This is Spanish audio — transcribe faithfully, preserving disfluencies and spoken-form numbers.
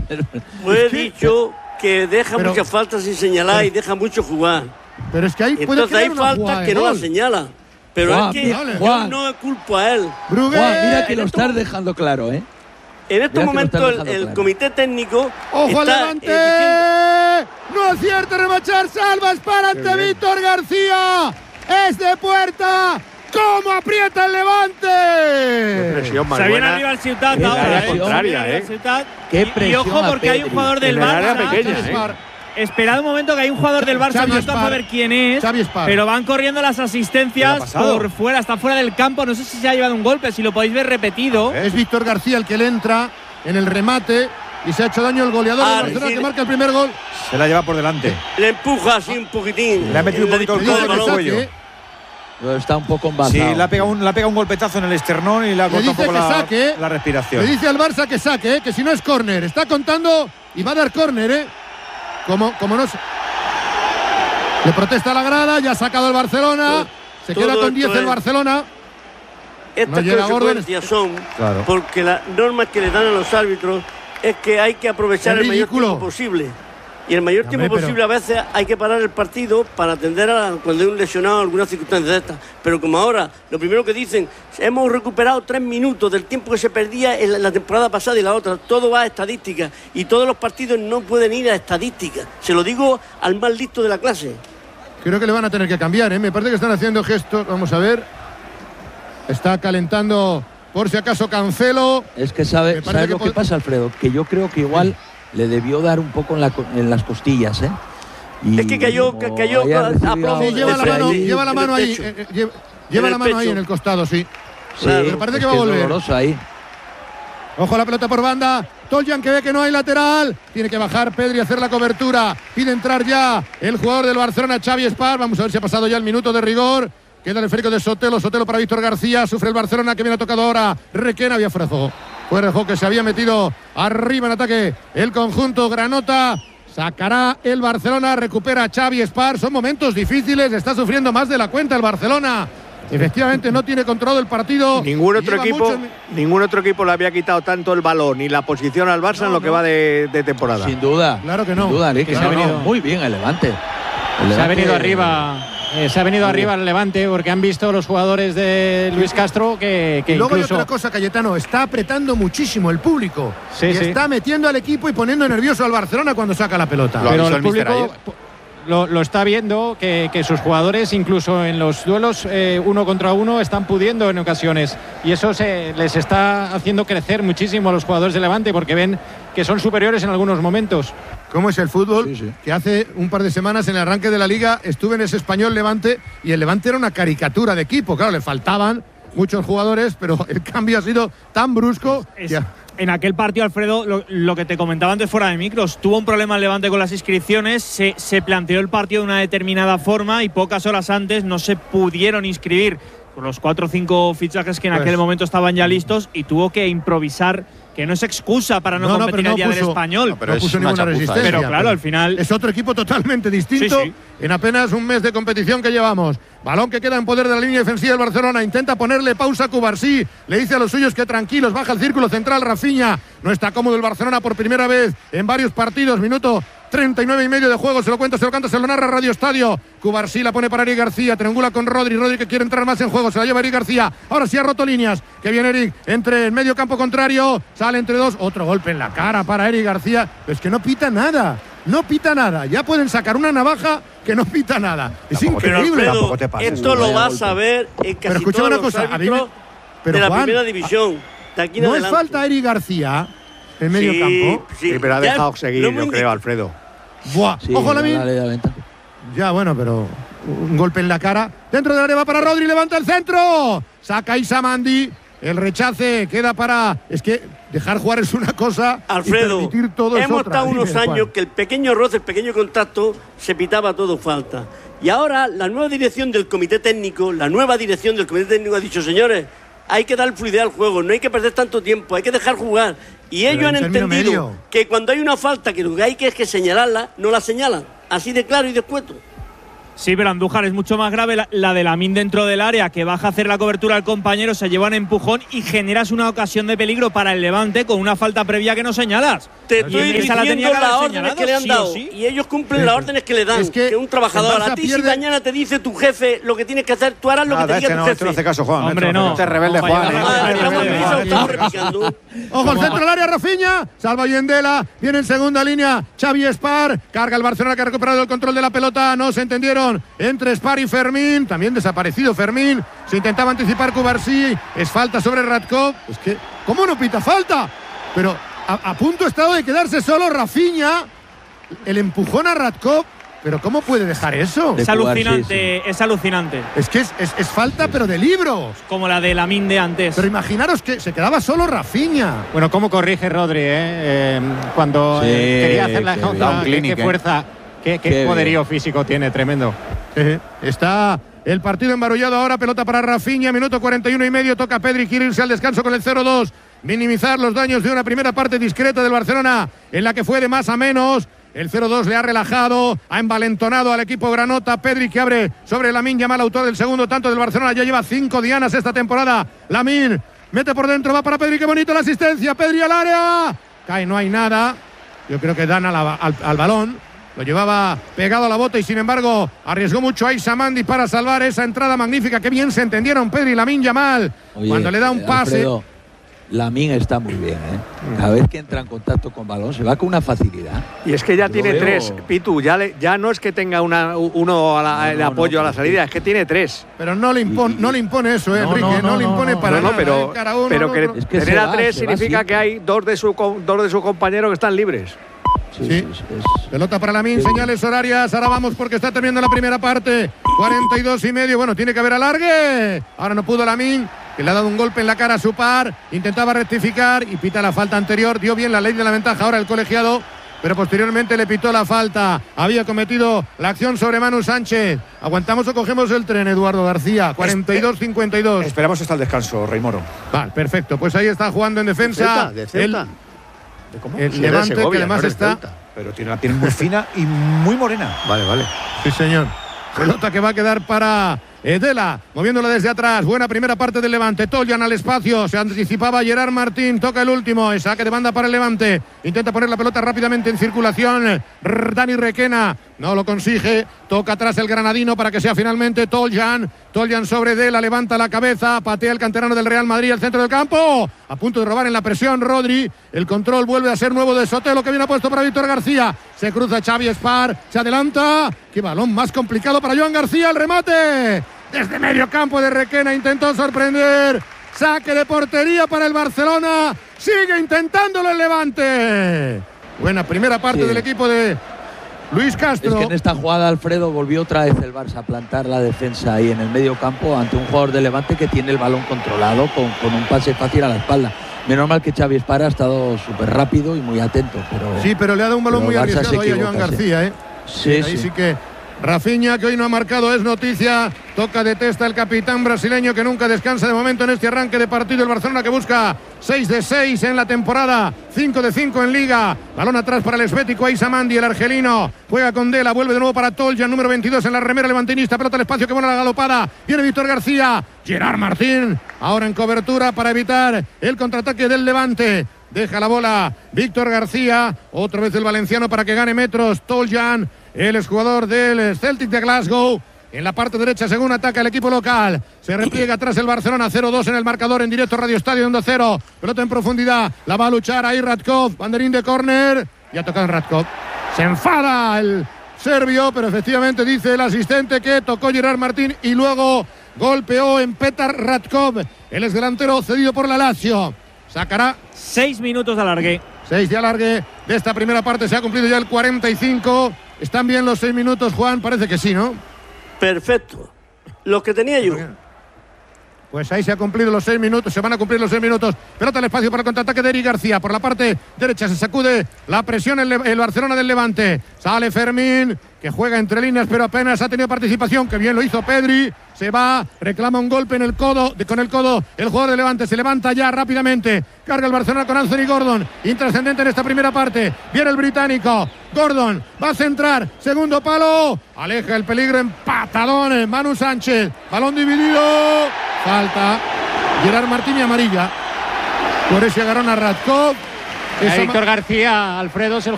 Pues he dicho que deja pero, muchas faltas sin señalar pero, y deja mucho jugar. Pero es que hay Entonces hay faltas que no la señala. Pero Juan, es que dale, yo Juan. no culpo a él. Brugué, Juan, mira que lo estás dejando claro, ¿eh? En estos momentos el, el claro. comité técnico. ¡Ojo al Levante! Eh, no acierta remachar, salva, para ante Víctor García. Es de puerta. ¿Cómo aprieta el Levante? Presión más Se viene buena. arriba el Ciutat ahora, ¿eh? Contraria, ¿eh? Ciutat. Qué y, y ojo porque hay un jugador del Barça. Pequeña, ¿eh? Esperad un momento que hay un jugador del Barça, no alcanzo a ver quién es, pero van corriendo las asistencias por fuera, está fuera del campo, no sé si se ha llevado un golpe, si lo podéis ver repetido. Es Víctor García el que le entra en el remate y se ha hecho daño el goleador ah, de Barcelona sí. que marca el primer gol. Se la lleva por delante. Le empuja así un poquitín. Le ha metido un poquito el codo al cuello. Está un poco embalado. Sí, le ha pegado un, le ha pegado un golpetazo en el esternón y le ha cortado un poco la, saque, la respiración. Le dice al Barça que saque, que si no es córner. Está contando y va a dar córner, ¿eh? Como, como no se… Le protesta la grada, ya ha sacado el Barcelona. Se todo queda con diez el Barcelona. Estas no consecuencias son claro. porque las normas que le dan a los árbitros es que hay que aprovechar el mayor tiempo posible. Y el mayor tiempo Dame, posible pero... a veces hay que parar el partido para atender a cuando hay un lesionado alguna circunstancia de estas. Pero como ahora, lo primero que dicen, hemos recuperado tres minutos del tiempo que se perdía en la temporada pasada y la otra. Todo va a estadística y todos los partidos no pueden ir a estadística. Se lo digo al más listo de la clase. Creo que le van a tener que cambiar, ¿eh? Me parece que están haciendo gestos. Vamos a ver. Está calentando por si acaso Cancelo. Es que sabe, ¿sabes que lo que pasa, Alfredo? Que yo creo que igual… Sí. Le debió dar un poco en, la, en las costillas, ¿eh? Y es que cayó, cayó a sí, lleva la mano, lleva la mano ahí, eh, lleva, lleva la mano ahí en el costado, sí. Sí, pero parece que va a volver. Ahí. Ojo la pelota por banda. Toljan que ve que no hay lateral. Tiene que bajar Pedri y hacer la cobertura. Pide entrar ya el jugador del Barcelona, Xavi Espar. Vamos a ver si ha pasado ya el minuto de rigor. Queda el esférico de Sotelo. Sotelo para Víctor García. Sufre el Barcelona que viene tocado ahora. Requena, había fuera de juego. Fuera de juego que se había metido arriba en ataque el conjunto Granota. Sacará el Barcelona. Recupera Xavi Espar. Son momentos difíciles. Está sufriendo más de la cuenta el Barcelona. Efectivamente no tiene controlado el partido. Ningún otro equipo mucho... ningún otro equipo le había quitado tanto el balón y la posición al Barça no, en lo no. que va de, de temporada. Sin duda. Claro que no. Sin duda, que claro, se ha venido no. muy bien el Levante. El Levante se ha venido arriba. Eh, se ha venido arriba el Levante porque han visto los jugadores de Luis Castro que, que y luego incluso… hay otra cosa, Cayetano, está apretando muchísimo el público sí, y sí. está metiendo al equipo y poniendo nervioso al Barcelona cuando saca la pelota. Pero el público lo, lo está viendo que, que sus jugadores incluso en los duelos eh, uno contra uno están pudiendo en ocasiones y eso se les está haciendo crecer muchísimo a los jugadores de Levante porque ven que son superiores en algunos momentos. ¿Cómo es el fútbol? Sí, sí. Que hace un par de semanas en el arranque de la Liga estuve en ese Español Levante y el Levante era una caricatura de equipo. Claro, le faltaban muchos jugadores, pero el cambio ha sido tan brusco. Es, es, en aquel partido, Alfredo, lo, lo que te comentaba antes fuera de micros, tuvo un problema el Levante con las inscripciones, se, se planteó el partido de una determinada forma y pocas horas antes no se pudieron inscribir con los cuatro o cinco fichajes que en pues, aquel momento estaban ya listos y tuvo que improvisar. Que no es excusa para no, no competir no, el día puso, del Español. No, pero no puso ninguna chapuza, resistencia. Pero claro, pero al final… Es otro equipo totalmente distinto sí, sí. en apenas un mes de competición que llevamos. Balón que queda en poder de la línea defensiva del Barcelona. Intenta ponerle pausa a Cubarsí. Le dice a los suyos que tranquilos. Baja el círculo central Rafinha. No está cómodo el Barcelona por primera vez en varios partidos. Minuto treinta y nueve y medio de juego. Se lo cuenta, se lo canta, se lo narra Radio Estadio. Cubarsí la pone para Eric García. Triangula con Rodri. Rodri que quiere entrar más en juego. Se la lleva Eric García. Ahora sí ha roto líneas. Que viene Eric entre el medio campo contrario. Sale entre dos. Otro golpe en la cara para Eric García. Pero es que no pita nada. No pita nada. Ya pueden sacar una navaja que no pita nada. Es tampoco increíble. Te, Alfredo, te pases, esto lo vas a ver en casi pero escucha una cosa, a mí me, pero de la Juan, primera división. De aquí no adelante. es falta Eric García en medio sí, campo. Sí, sí, pero ha dejado seguir, yo creo, indica. Alfredo. Buah. Sí, Ojo, Lamin. Ya, bueno, pero un golpe en la cara. Dentro del área va para Rodri, levanta el centro. Saca Issa Mandi. El rechace queda para… Es que dejar jugar es una cosa, Alfredo, y permitir todo es hemos otra. estado unos Dime, años Juan. que el pequeño roce, el pequeño contacto, se pitaba todo falta. Y ahora la nueva dirección del comité técnico, la nueva dirección del comité técnico ha dicho, señores, hay que dar fluidez al juego, no hay que perder tanto tiempo, hay que dejar jugar. Y ellos han entendido medio. que cuando hay una falta que lo que hay que es que señalarla, no la señalan. Así de claro y de escueto. Sí, pero Andújar es mucho más grave la, la de Lamine dentro del área, que baja a hacer la cobertura al compañero, se lleva un empujón y generas una ocasión de peligro para el Levante con una falta previa que no señalas. Te estoy diciendo las órdenes que le han dado sí, sí. y ellos cumplen las órdenes que le dan. Es que, que un trabajador a ti pierde... si mañana te dice tu jefe lo que tienes que hacer, tú harás lo Nada, que te diga tu no, jefe. Este no hace caso, Juan. Hombre, no. Este rebelde, Juan. Ojo al centro del área, Rafinha. Salva Yendela. Viene en segunda línea Xavi Espar. Carga el Barcelona que ha recuperado el control de la pelota. No se entendieron entre Espar y Fermín. También desaparecido Fermín. Se intentaba anticipar Cubarsí. Es falta sobre Radkov. Es que, ¿cómo no pita falta? Pero a, a punto estado de quedarse solo Rafinha. El empujón a Radkov. Pero ¿cómo puede dejar eso? Es alucinante, sí, sí. es alucinante. Es que es, es, es falta, pero de libro. Como la de Lamine de antes. Pero imaginaros que se quedaba solo Rafinha. Bueno, ¿cómo corrige Rodri, eh? eh cuando sí, eh, quería hacer la jauja, qué, qué fuerza, qué, qué, qué poderío bien. físico tiene, tremendo. Eh, está el partido embarullado ahora, pelota para Rafinha, minuto cuarenta y uno y medio, toca Pedri, quiere irse al descanso con el cero dos. Minimizar los daños de una primera parte discreta del Barcelona, en la que fue de más a menos. El cero dos le ha relajado, ha envalentonado al equipo granota. Pedri que abre sobre Lamine Yamal, autor del segundo tanto del Barcelona. Ya lleva cinco dianas esta temporada. Lamine mete por dentro, va para Pedri, qué bonito la asistencia. Pedri al área. Cae, no hay nada. Yo creo que dan a la, al, al balón. Lo llevaba pegado a la bota y sin embargo arriesgó mucho a Aissa Mandi para salvar esa entrada magnífica. Qué bien se entendieron Pedri y Lamine Yamal. Oye, cuando le da un pase. Alfredo, Lamine está muy bien, ¿eh? Cada vez que entra en contacto con balón se va con una facilidad. Y es que ya Lo tiene veo... tres, Pitu, ya, le, ya no es que tenga una, uno a la, no, no, el apoyo no, no, a la salida, es que tiene tres. Pero no le impone, no le impone eso, ¿eh, Enrique, no, no, no, no le impone no, para no, nada. Pero, eh, uno, pero que, es que tener a tres significa que hay dos de sus dos de sus compañeros que están libres. Sí, sí. sí es... Pelota para Lamine, sí. Señales horarias. Ahora vamos porque está terminando la primera parte. cuarenta y dos y medio. Bueno, tiene que haber alargue. Ahora no pudo Lamine, que le ha dado un golpe en la cara a su par. Intentaba rectificar y pita la falta anterior. Dio bien la ley de la ventaja ahora el colegiado, pero posteriormente le pitó la falta. Había cometido la acción sobre Manu Sánchez. ¿Aguantamos o cogemos el tren, Eduardo García? cuarenta y dos cincuenta y dos. Esperamos hasta el descanso, Rey Moro. Vale, perfecto. Pues ahí está jugando en defensa. ¿De Celta? ¿De ¿Cómo? El sí, Levante, Segovia, que además no está… Celta. Pero tiene la piel muy fina y muy morena. Vale, vale. Sí, señor. Pelota que va a quedar para Edela, moviéndola desde atrás. Buena primera parte del Levante. Toljan al espacio. Se anticipaba Gerard Martín. Toca el último. El saque de banda para el Levante. Intenta poner la pelota rápidamente en circulación. Dani Requena no lo consigue. Toca atrás el granadino para que sea finalmente Toljan. Toljan sobre Edela. Levanta la cabeza. Patea el canterano del Real Madrid al centro del campo. A punto de robar en la presión Rodri. El control vuelve a ser nuevo de Sotelo, que viene puesto para Víctor García. Se cruza Xavi Espar. Se adelanta. Qué balón más complicado para Joan García. El remate desde medio campo de Requena. Intentó sorprender. Saque de portería para el Barcelona. Sigue intentándolo el Levante. Buena primera parte sí. del equipo de Luis Castro. Es que en esta jugada, Alfredo, volvió otra vez el Barça a plantar la defensa ahí en el medio campo ante un jugador de Levante que tiene el balón controlado con, con un pase fácil a la espalda. Menos mal que Xavi Espar ha estado súper rápido y muy atento. Pero, sí, pero le ha dado un balón muy arriesgado ahí a Joan García, ¿eh? Sí, ahí sí. sí que Rafinha, que hoy no ha marcado, es noticia. Toca de testa el capitán brasileño, que nunca descansa de momento en este arranque de partido. El Barcelona que busca seis de seis en la temporada, cinco de cinco en Liga. Balón atrás para el esbético Aissa Mandi, el argelino. Juega con Dela, vuelve de nuevo para Toljan, número veintidós en la remera levantinista. Pelota al espacio, que buena la galopada. Viene Víctor García. Gerard Martín, ahora en cobertura para evitar el contraataque del Levante. Deja la bola Víctor García. Otra vez el valenciano para que gane metros. Toljan, el exjugador del Celtic de Glasgow. En la parte derecha, según ataca el equipo local. Se repliega atrás el Barcelona, cero dos en el marcador, en directo Radio Estadio Onda Cero. Pelota en profundidad, la va a luchar ahí Radkov. Banderín de córner. Y ha tocado en Radkov. Se enfada el serbio, pero efectivamente dice el asistente que tocó Gerard Martín y luego golpeó en Petar Radkov, el exdelantero cedido por la Lazio. Sacará seis minutos de alargue. Seis de alargue de esta primera parte. Se ha cumplido ya el cuarenta y cinco. ¿Están bien los seis minutos, Juan? Parece que sí, ¿no? Perfecto. Los que tenía yo. Pues ahí se ha cumplido los seis minutos, se van a cumplir los seis minutos. Pelota al espacio para el contraataque de Eric García. Por la parte derecha se sacude la presión el, el Barcelona del Levante. Sale Fermín, que juega entre líneas, pero apenas ha tenido participación. Que bien lo hizo Pedri. Se va, reclama un golpe en el codo, de, con el codo el jugador de Levante. Se levanta ya rápidamente. Carga el Barcelona con Anthony Gordon. Intrascendente en esta primera parte. Viene el británico. Gordon va a centrar, segundo palo, aleja el peligro en patadones. Manu Sánchez, balón dividido, falta. Gerard Martín y amarilla. Por ese agarrón a Radkov. Víctor García, Alfredo, es el